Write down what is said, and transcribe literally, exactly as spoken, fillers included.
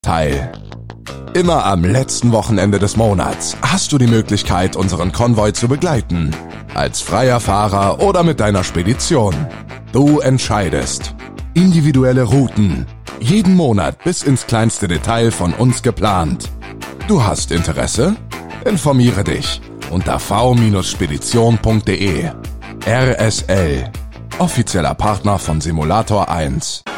teil. Immer am letzten Wochenende des Monats hast du die Möglichkeit, unseren Konvoi zu begleiten. Als freier Fahrer oder mit deiner Spedition. Du entscheidest. Individuelle Routen. Jeden Monat bis ins kleinste Detail von uns geplant. Du hast Interesse? Informiere dich unter v Bindestrich spedition punkt de. R S L. Offizieller Partner von Simulator eins.